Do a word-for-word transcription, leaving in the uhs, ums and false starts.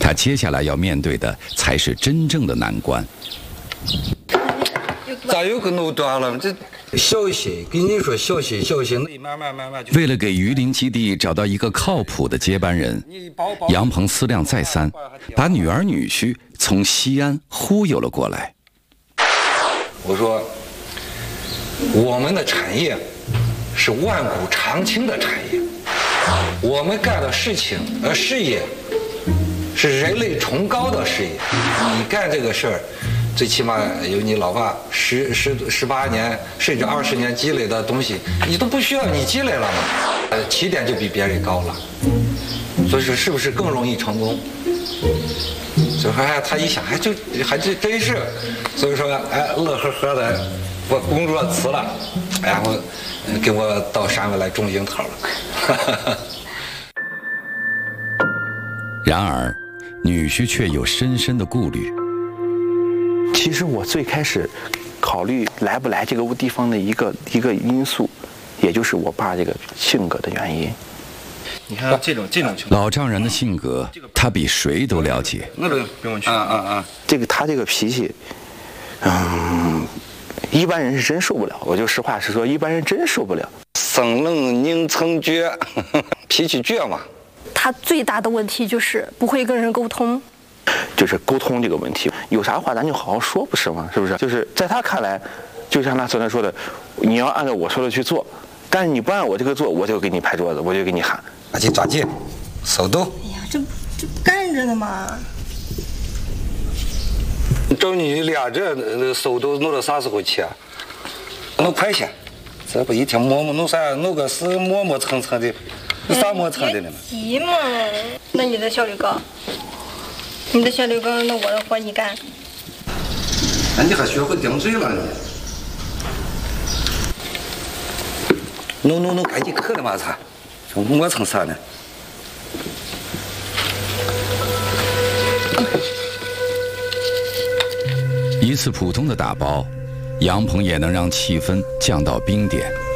他接下来要面对的才是真正的难关。 咋又给弄断了？这小心，跟你说小心小心。慢慢慢慢。 为了给榆林基地找到一个靠谱的接班人，杨鹏思量再三，把女儿女婿从西安忽悠了过来。 我说，我们的产业是万古长青的产业，我们干的事情呃事业是人类崇高的事业。你干这个事儿，最起码有你老爸十十十八年甚至二十年积累的东西，你都不需要你积累了嘛，呃，起点就比别人高了，所以说是不是更容易成功？所以说，哎，他一想，还就还真真是，所以说，哎，乐呵呵的，我工作辞了，然后给我到山外来种樱桃了。 然而，女婿却有深深的顾虑。 其实我最开始考虑来不来这个地方的一个一个因素，也就是我爸这个性格的原因。 你看这种这种情况， 老丈人的性格，他比谁都了解。 那个不用去。 啊啊啊！ 这个他这个脾气，嗯，一般人是真受不了。我就实话实说，一般人真受不了。 生冷凝成倔，脾气倔嘛。 他最大的问题就是不会跟人沟通。 就是沟通这个问题，有啥话咱就好好说，不是吗？是不是？就是在他看来，就像他昨天说的，你要按照我说的去做，但是你不按我这个做，我就给你拍桌子，我就给你喊。 抓紧抓紧，手动。 哎呀，这这干着呢嘛。 找你俩这手都弄到啥时候去啊？弄快些，这不一天磨磨弄啥？弄个是磨磨蹭蹭的，有啥磨蹭的呢？ 急嘛，那你的小绿高。你的小刘刚，那我的活你干。 那你还学会顶嘴了你？弄弄弄，赶紧磕的嘛啥？这磨蹭啥呢？ 一次普通的打包，杨鹏也能让气氛降到冰点。